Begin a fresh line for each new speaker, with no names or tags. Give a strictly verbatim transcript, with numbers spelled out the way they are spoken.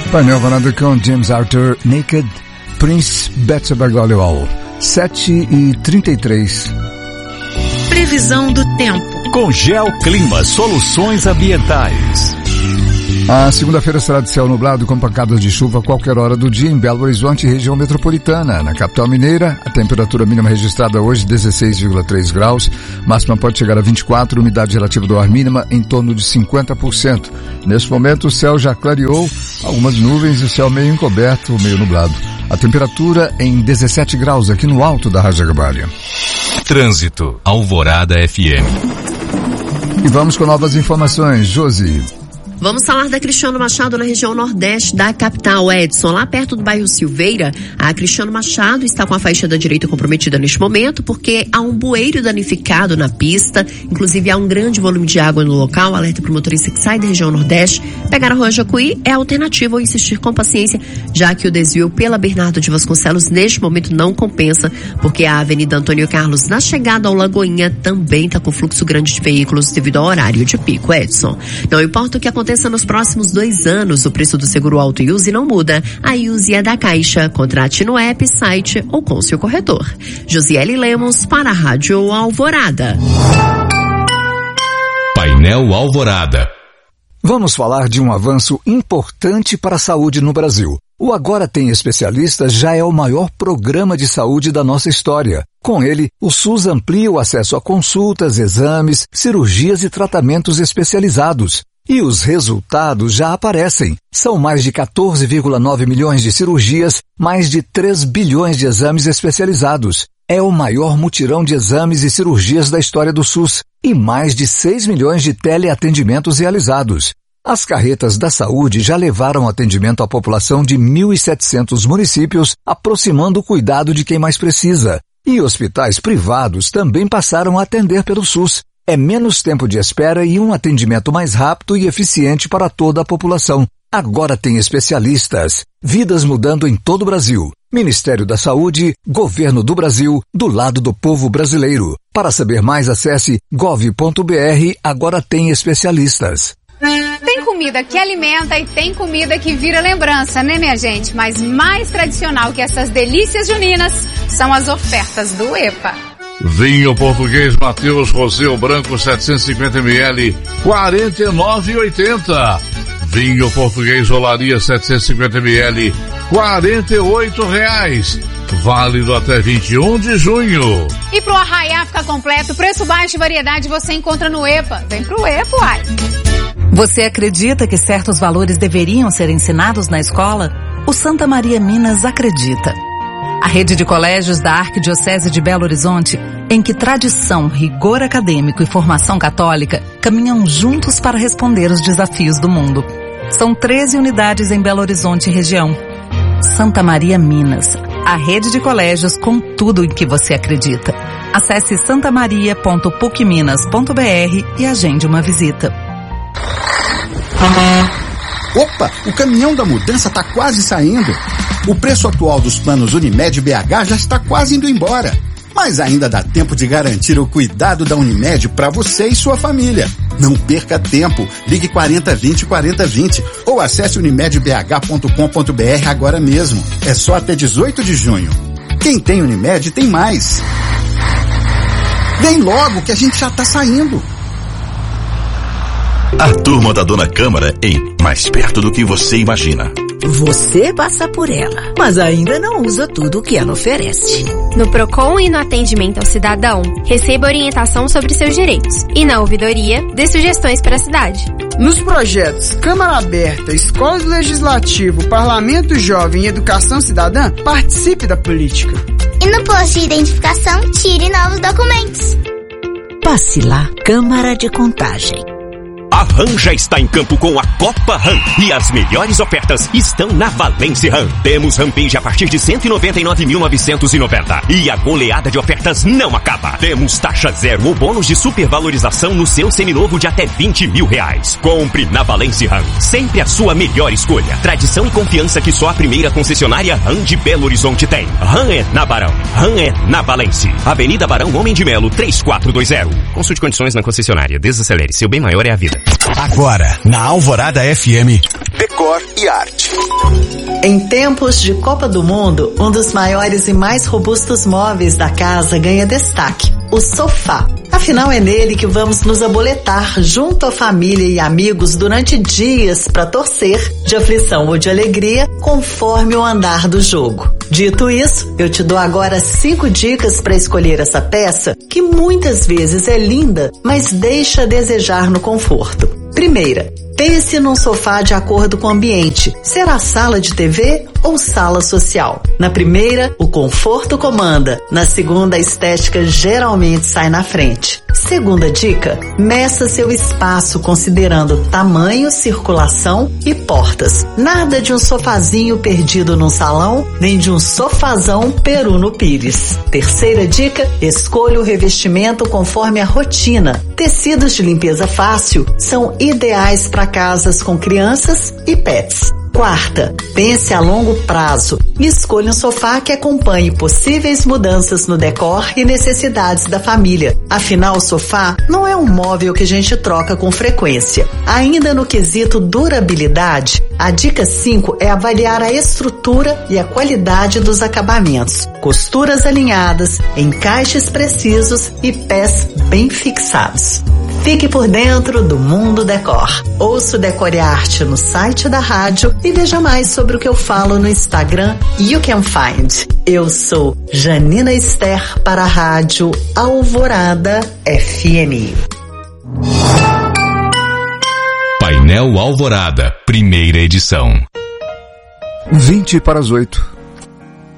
Painel Alvorada com James Arthur, Naked, Prince, Batseba Golewal. sete e trinta e três.
Previsão do tempo.
Com Geoclima Soluções Ambientais.
A segunda-feira será de céu nublado com pancadas de chuva a qualquer hora do dia em Belo Horizonte e região metropolitana. Na capital mineira, a temperatura mínima registrada hoje dezesseis vírgula três graus, máxima pode chegar a vinte e quatro, umidade relativa do ar mínima em torno de cinquenta por cento. Nesse momento o céu já clareou, algumas nuvens e o céu meio encoberto, meio nublado. A temperatura em dezessete graus aqui no alto da Rajaguabária.
Trânsito, Alvorada F M.
E vamos com novas informações, Josi.
Vamos falar da Cristiano Machado na região nordeste da capital, Edson. Lá perto do bairro Silveira, a Cristiano Machado está com a faixa da direita comprometida neste momento porque há um bueiro danificado na pista. Inclusive há um grande volume de água no local. Alerta para o motorista que sai da região nordeste. Pegar a Rua Jacuí é alternativa ou insistir com paciência, já que o desvio pela Bernardo de Vasconcelos neste momento não compensa, porque a Avenida Antônio Carlos, na chegada ao Lagoinha, também está com fluxo grande de veículos devido ao horário de pico, Edson. Não importa o que aconteça nos próximos dois anos, o preço do seguro auto e use não muda. A I U S E é da Caixa. Contrate no app, site ou com seu corretor. Josiele Lemos para a Rádio Alvorada.
Painel Alvorada.
Vamos falar de um avanço importante para a saúde no Brasil. O Agora Tem Especialistas já é o maior programa de saúde da nossa história. Com ele, o SUS amplia o acesso a consultas, exames, cirurgias e tratamentos especializados. E os resultados já aparecem. São mais de quatorze vírgula nove milhões de cirurgias, mais de três bilhões de exames especializados. É o maior mutirão de exames e cirurgias da história do SUS e mais de seis milhões de teleatendimentos realizados. As carretas da saúde já levaram atendimento à população de mil e setecentos municípios, aproximando o cuidado de quem mais precisa. E hospitais privados também passaram a atender pelo SUS. É menos tempo de espera e um atendimento mais rápido e eficiente para toda a população. Agora Tem Especialistas. Vidas mudando em todo o Brasil. Ministério da Saúde, Governo do Brasil, do lado do povo brasileiro. Para saber mais, acesse gov ponto br. Agora Tem Especialistas.
Tem comida que alimenta e tem comida que vira lembrança, né, minha gente? Mas mais tradicional que essas delícias juninas são as ofertas do EPA.
Vinho português Mateus Roseu Branco setecentos e cinquenta mililitros, quarenta e nove reais e oitenta centavos. Vinho português Olaria setecentos e cinquenta mililitros, quarenta e oito reais. Válido até vinte e um de junho.
E pro arraiar ficar completo, preço baixo e variedade você encontra no EPA. Vem pro EPA, uai.
Você acredita que certos valores deveriam ser ensinados na escola? O Santa Maria Minas acredita. A rede de colégios da Arquidiocese de Belo Horizonte, em que tradição, rigor acadêmico e formação católica caminham juntos para responder os desafios do mundo. São treze unidades em Belo Horizonte e região. Santa Maria Minas, a rede de colégios com tudo em que você acredita. Acesse santamaria ponto puc minas ponto br e agende uma visita.
Opa, o caminhão da mudança está quase saindo. O preço atual dos planos Unimed B H já está quase indo embora. Mas ainda dá tempo de garantir o cuidado da Unimed para você e sua família. Não perca tempo. Ligue quarenta vinte quarenta vinte ou acesse unimed b h ponto com ponto b r agora mesmo. É só até dezoito de junho. Quem tem Unimed tem mais. Vem logo que a gente já está saindo.
A turma da Dona Câmara em Mais Perto do que Você Imagina.
Você passa por ela, mas ainda não usa tudo o que ela oferece.
No Procon e no atendimento ao cidadão, receba orientação sobre seus direitos. E na ouvidoria, dê sugestões para a cidade.
Nos projetos Câmara Aberta, Escola do Legislativo, Parlamento Jovem e Educação Cidadã, participe da política.
E no posto de identificação, tire novos documentos.
Passe lá, Câmara de Contagem.
A RAM já está em campo com a Copa RAM e as melhores ofertas estão na Valence RAM. Temos Rampage a partir de cento e noventa e nove mil novecentos e noventa e a goleada de ofertas não acaba. Temos taxa zero ou bônus de supervalorização no seu seminovo de até vinte mil reais. Compre na Valence RAM, sempre a sua melhor escolha. Tradição e confiança que só a primeira concessionária RAM de Belo Horizonte tem. RAM é na Barão, RAM é na Valence. Avenida Barão Homem de Melo, três quatro dois zero. Consulte condições na concessionária. Desacelere, seu bem maior é a vida.
Agora, na Alvorada F M,
Decor e Arte.
Em tempos de Copa do Mundo, um dos maiores e mais robustos móveis da casa ganha destaque: o sofá. Afinal, é nele que vamos nos aboletar junto à família e amigos durante dias para torcer, de aflição ou de alegria, conforme o andar do jogo. Dito isso, eu te dou agora cinco dicas para escolher essa peça que muitas vezes é linda, mas deixa a desejar no conforto. Primeira, pense num sofá de acordo com o ambiente. Será sala de T V ou sala social? Na primeira, o conforto comanda. Na segunda, a estética geralmente sai na frente. Segunda dica, meça seu espaço considerando tamanho, circulação e portas. Nada de um sofazinho perdido num salão, nem de um sofazão peru no pires. Terceira dica, escolha o revestimento conforme a rotina. Tecidos de limpeza fácil são ideais para casas com crianças e pets. Quarta, pense a longo prazo e escolha um sofá que acompanhe possíveis mudanças no decor e necessidades da família. Afinal, o sofá não é um móvel que a gente troca com frequência. Ainda no quesito durabilidade, a dica cinco é avaliar a estrutura e a qualidade dos acabamentos. Costuras alinhadas, encaixes precisos e pés bem fixados. Fique por dentro do Mundo Decor. Ouça o Decore Arte no site da rádio e veja mais sobre o que eu falo no Instagram You Can Find. Eu sou Janina Esther para a rádio Alvorada F M.
Painel Alvorada, primeira edição.
vinte para as oito.